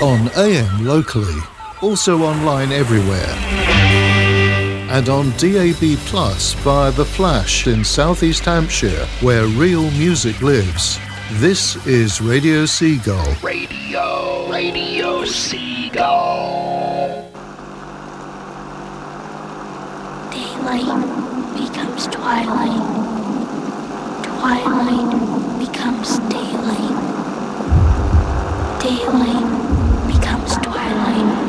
On AM locally, also online everywhere. And on DAB Plus via The Flash in South East Hampshire, where real music lives. This is Radio Seagull. Radio Seagull. Daylight becomes twilight. Twilight becomes daylight. Daylight